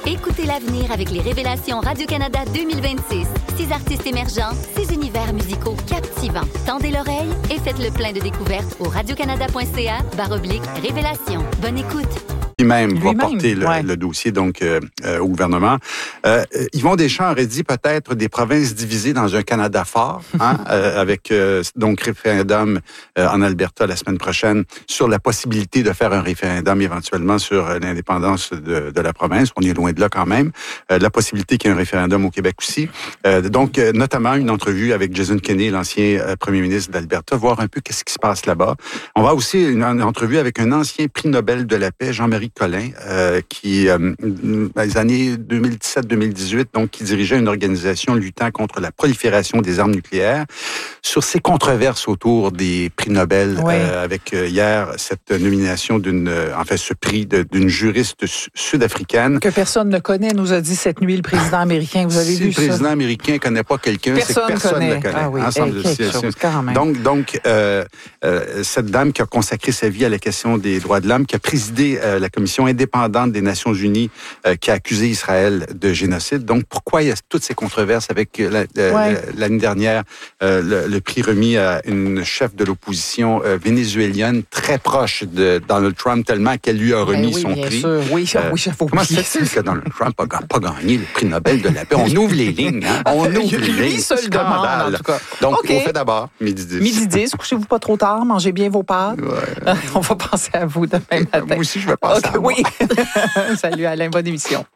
Écoutez l'avenir avec les Révélations Radio-Canada 2026. 6 artistes émergents, 6 univers musicaux captivants. Tendez l'oreille et faites le plein de découvertes au radiocanada.ca/révélation. Bonne écoute. Lui-même va porter le dossier donc au gouvernement. Yvon Deschamps aurait dit peut-être des provinces divisées dans un Canada fort, avec donc référendum en Alberta la semaine prochaine sur la possibilité de faire un référendum éventuellement sur l'indépendance de la province. On est loin de là quand même. La possibilité qu'il y ait un référendum au Québec aussi. Donc, notamment une entrevue avec Jason Kenney, l'ancien premier ministre d'Alberta, voir un peu qu'est-ce qui se passe là-bas. On va aussi une entrevue avec un ancien prix Nobel de la paix, Jean-Marie Collin, qui, dans les années 2017-2018, donc, qui dirigeait une organisation luttant contre la prolifération des armes nucléaires, sur ces controverses autour des prix Nobel, avec hier cette nomination ce prix d'une juriste sud-africaine. Que personne ne connaît, nous a dit cette nuit le président américain. Vous avez vu ça? Si le président américain ne connaît pas quelqu'un, c'est que personne ne le connaît. Ah oui, Donc, cette dame qui a consacré sa vie à la question des droits de l'homme, qui a présidé la commission indépendante des Nations Unies, qui a accusé Israël de génocide. Donc, pourquoi il y a toutes ces controverses avec l'année dernière, le prix remis à une chef de l'opposition vénézuélienne très proche de Donald Trump, tellement qu'elle lui a remis son prix. Sûr. Oui, comment se fait-il que Donald Trump n'a pas gagné le prix Nobel de la paix? On ouvre les lignes, hein? On ouvre les lignes. Lui seul demande, en tout cas. Donc, on fait d'abord midi 10. Midi 10, couchez-vous pas trop tard, mangez bien vos pâtes. Ouais. On va penser à vous demain matin. Moi aussi, je vais penser à moi. Oui. Salut Alain, bonne émission.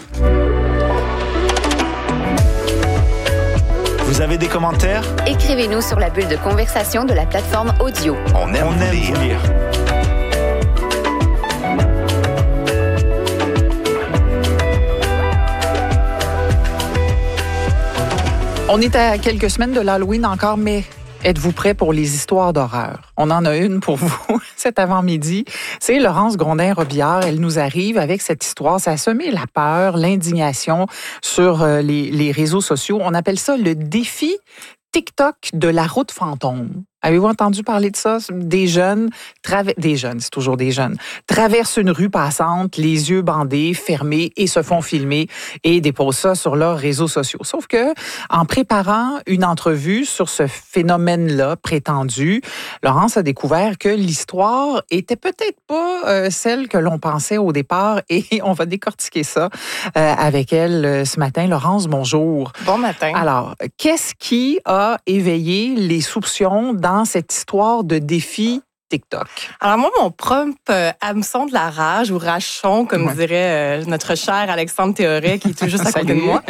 Vous avez des commentaires? Écrivez-nous sur la bulle de conversation de la plateforme audio. On aime vous lire. On est à quelques semaines de l'Halloween encore, mais êtes-vous prêts pour les histoires d'horreur? On en a une pour vous cet avant-midi. C'est Laurence Grondin-Robillard. Elle nous arrive avec cette histoire. Ça a semé la peur, l'indignation sur les réseaux sociaux. On appelle ça le défi TikTok de la route fantôme. Avez-vous entendu parler de ça? Des jeunes, c'est toujours des jeunes, traversent une rue passante, les yeux bandés, fermés et se font filmer et déposent ça sur leurs réseaux sociaux. Sauf que, en préparant une entrevue sur ce phénomène-là prétendu, Laurence a découvert que l'histoire était peut-être pas celle que l'on pensait au départ et on va décortiquer ça avec elle ce matin. Laurence, bonjour. Bon matin. Alors, qu'est-ce qui a éveillé les soupçons dans cette histoire de défi TikTok? Alors moi, mon propre hameçon de la rage, ou rachon, comme dirait notre cher Alexandre Théoret, qui est tout juste à côté de moi,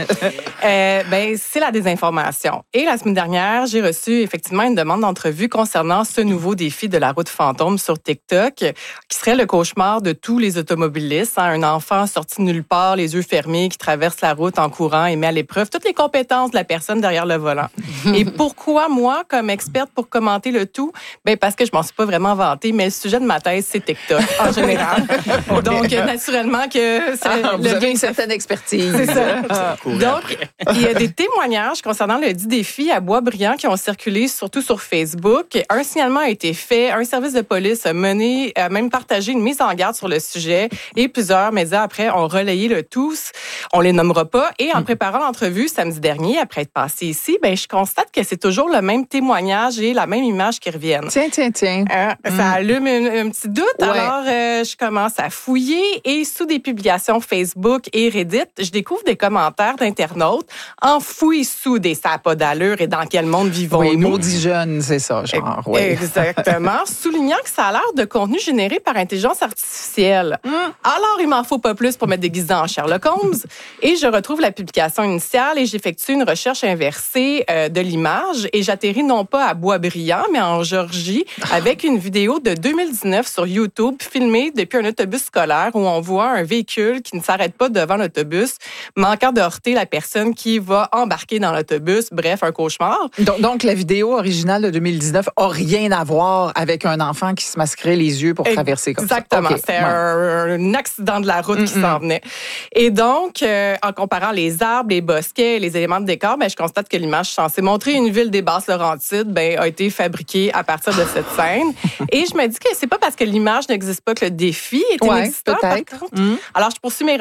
c'est la désinformation. Et la semaine dernière, j'ai reçu effectivement une demande d'entrevue concernant ce nouveau défi de la route fantôme sur TikTok, qui serait le cauchemar de tous les automobilistes. Un enfant sorti de nulle part, les yeux fermés, qui traverse la route en courant et met à l'épreuve toutes les compétences de la personne derrière le volant. Et pourquoi moi, comme experte pour commenter le tout? Parce que je m'en suis pas vraiment vantée, mais le sujet de ma thèse, c'est TikTok, en général. Donc, naturellement que... vous avez une certaine expertise. C'est ça. Donc, il y a des témoignages concernant le dit défi à Boisbriand qui ont circulé surtout sur Facebook. Un signalement a été fait, un service de police a même partagé une mise en garde sur le sujet et plusieurs médias après ont relayé le tout. On les nommera pas. Et en préparant l'entrevue samedi dernier, après être passé ici, je constate que c'est toujours le même témoignage et la même image qui reviennent. Tiens. Ça allume un petit doute. Ouais. Alors, je commence à fouiller et sous des publications Facebook et Reddit, je découvre des commentaires d'internautes enfouis sous des ça n'a pas d'allure et dans quel monde vivons-nous? Oui, maudits jeunes, c'est ça, genre. Oui. Exactement. Soulignant que ça a l'air de contenu généré par intelligence artificielle. Alors, il m'en faut pas plus pour me déguiser en Sherlock Holmes. Et je retrouve la publication initiale et j'effectue une recherche inversée de l'image et j'atterris non pas à Boisbriand, mais en Georgie avec une vidéo de 2019 sur YouTube filmée depuis un autobus scolaire où on voit un véhicule qui ne s'arrête pas devant l'autobus, manquant de heurter la personne qui va embarquer dans l'autobus. Bref, un cauchemar. Donc la vidéo originale de 2019 n'a rien à voir avec un enfant qui se masquerait les yeux pour traverser comme Exactement. ça. Exactement. Okay. C'est un accident de la route qui s'en venait. Et donc, en comparant les arbres, les bosquets et les éléments de décor, je constate que l'image censée montrer une ville des Basses-Laurentides a été fabriquée à partir de cette scène. Et je me dis que c'est pas parce que l'image n'existe pas que le défi est inexistant. Peut-être. Par contre. Alors, je poursuis mes